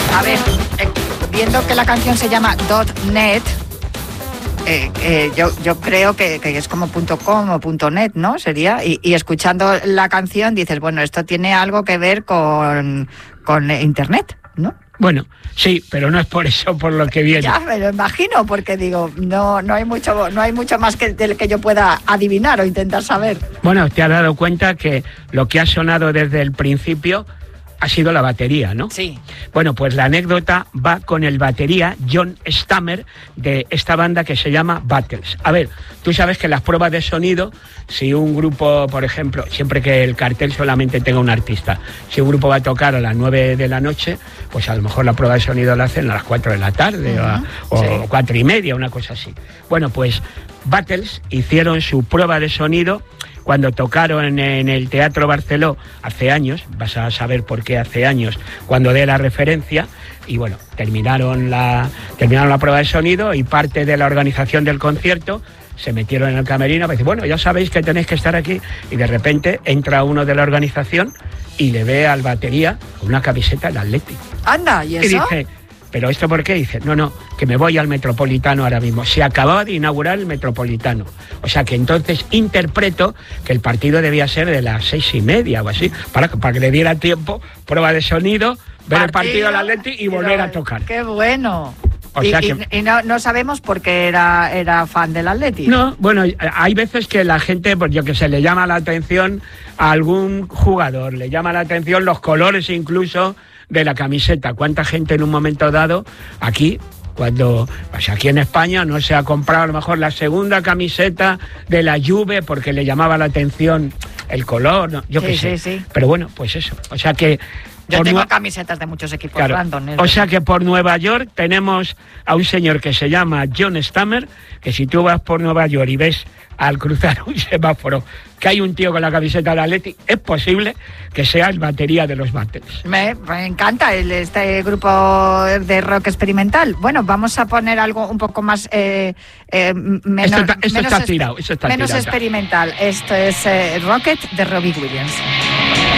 A ver, viendo que la canción se llama .net, yo creo que es como .com o .net, ¿no? Sería, y escuchando la canción dices, bueno, esto tiene algo que ver con Internet, ¿no? Bueno, sí, pero no es por eso por lo que viene. Ya me lo imagino, porque digo, no hay mucho más del que yo pueda adivinar o intentar saber. Bueno, te has dado cuenta que lo que ha sonado desde el principio ha sido la batería, ¿no? Sí. Bueno, pues la anécdota va con el batería John Stammer de esta banda que se llama Battles. A ver, tú sabes que en las pruebas de sonido, si un grupo, por ejemplo, siempre que el cartel solamente tenga un artista, si un grupo va a tocar a las 9 de la noche, pues a lo mejor la prueba de sonido la hacen a las 4 de la tarde o 4 y media, una cosa así. Bueno, pues Battles hicieron su prueba de sonido cuando tocaron en el Teatro Barceló hace años, vas a saber por qué hace años, cuando dé la referencia, y bueno, terminaron la prueba de sonido y parte de la organización del concierto se metieron en el camerino para decir, bueno, ya sabéis que tenéis que estar aquí, y de repente entra uno de la organización y le ve al batería con una camiseta del Atlético. Anda, ¿y eso? Y dice, ¿pero esto por qué? Dice, no, que me voy al Metropolitano ahora mismo. Se acababa de inaugurar el Metropolitano. O sea que entonces interpreto que el partido debía ser de las 6:30 o así, para que le diera tiempo, prueba de sonido, ver el partido del Atleti y volver a tocar. ¡Qué bueno! O sea y no sabemos por qué era fan del Atleti. No, bueno, hay veces que la gente, pues yo que sé, le llama la atención a algún jugador, le llama la atención los colores incluso de la camiseta. ¿Cuánta gente en un momento dado aquí, pues aquí en España, no se ha comprado a lo mejor la segunda camiseta de la Juve porque le llamaba la atención el color, ¿no? Yo qué sé. Sí. Pero bueno, pues eso. O sea que yo tengo camisetas de muchos equipos random. O sea que por Nueva York tenemos a un señor que se llama John Stammer, que si tú vas por Nueva York y ves al cruzar un semáforo que hay un tío con la camiseta del Atleti, es posible que sea el batería de los Battles. Me encanta este grupo de rock experimental. Bueno, vamos a poner algo un poco más menos está tirado. experimental. Esto es Rocket de Robbie Williams.